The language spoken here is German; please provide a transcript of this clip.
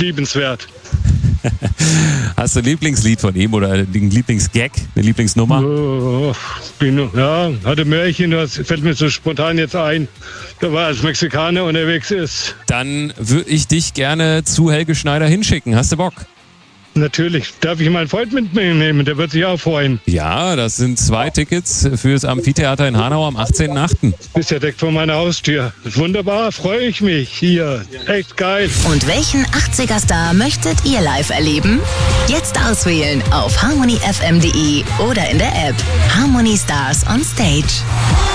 liebenswert. Hast du ein Lieblingslied von ihm oder einen Lieblingsgag, eine Lieblingsnummer? Hatte Märchen, das fällt mir so spontan jetzt ein, da war als Mexikaner unterwegs ist. Dann würde ich dich gerne zu Helge Schneider hinschicken. Hast du Bock? Natürlich. Darf ich meinen Freund mitnehmen? Der wird sich auch freuen. Ja, das sind 2 Tickets fürs Amphitheater in Hanau am 18.8. Ist ja direkt vor meiner Haustür. Wunderbar, freue ich mich hier. Echt geil. Und welchen 80er-Star möchtet ihr live erleben? Jetzt auswählen auf harmonyfm.de oder in der App Harmony Stars on Stage.